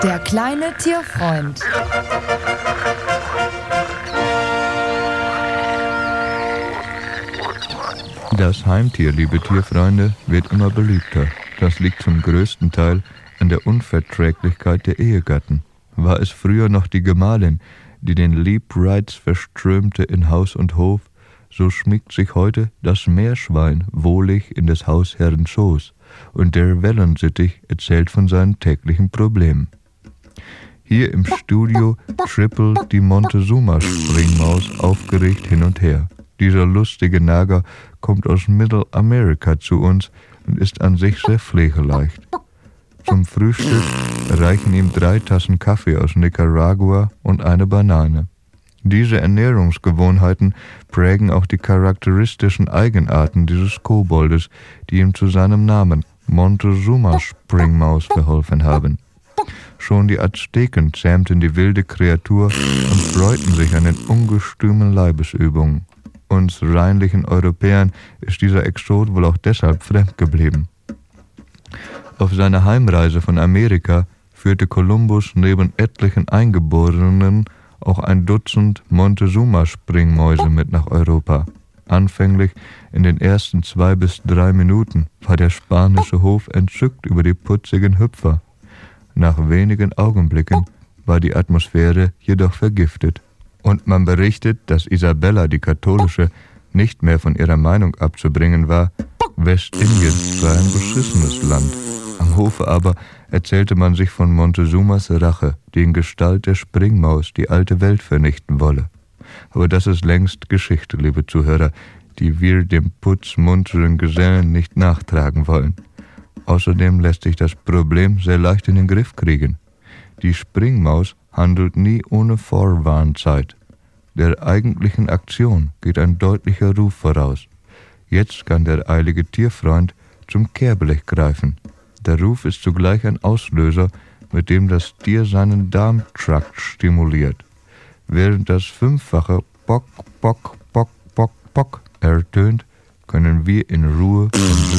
Der kleine Tierfreund. Das Heimtier, liebe Tierfreunde, wird immer beliebter. Das liegt zum größten Teil an der Unverträglichkeit der Ehegatten. War es früher noch die Gemahlin, die den Liebreiz verströmte in Haus und Hof, so schmiegt sich heute das Meerschwein wohlig in des Hausherrn Schoß, und der Wellensittich erzählt von seinen täglichen Problemen. Hier im Studio trippelt die Montezuma-Springmaus aufgeregt hin und her. Dieser lustige Nager kommt aus Mittelamerika zu uns und ist an sich sehr pflegeleicht. Zum Frühstück reichen ihm 3 Tassen Kaffee aus Nicaragua und eine Banane. Diese Ernährungsgewohnheiten prägen auch die charakteristischen Eigenarten dieses Koboldes, die ihm zu seinem Namen Montezuma-Springmaus verholfen haben. Schon die Azteken zähmten die wilde Kreatur und freuten sich an den ungestümen Leibesübungen. Uns reinlichen Europäern ist dieser Exot wohl auch deshalb fremd geblieben. Auf seiner Heimreise von Amerika führte Kolumbus neben etlichen Eingeborenen auch ein Dutzend Montezuma-Springmäuse mit nach Europa. Anfänglich, in den ersten 2 bis 3 Minuten, war der spanische Hof entzückt über die putzigen Hüpfer. Nach wenigen Augenblicken war die Atmosphäre jedoch vergiftet. Und man berichtet, dass Isabella, die Katholische, nicht mehr von ihrer Meinung abzubringen war, Westindien sei ein beschissenes Land. Am Hofe aber erzählte man sich von Montezumas Rache, die in Gestalt der Springmaus die alte Welt vernichten wolle. Aber das ist längst Geschichte, liebe Zuhörer, die wir dem putzmunteren Gesellen nicht nachtragen wollen. Außerdem lässt sich das Problem sehr leicht in den Griff kriegen. Die Springmaus handelt nie ohne Vorwarnzeit. Der eigentlichen Aktion geht ein deutlicher Ruf voraus. Jetzt kann der eilige Tierfreund zum Kehrblech greifen. Der Ruf ist zugleich ein Auslöser, mit dem das Tier seinen Darmtrakt stimuliert. Während das 5-fache Bock, Bock, Bock, Bock, Bock ertönt, können wir in Ruhe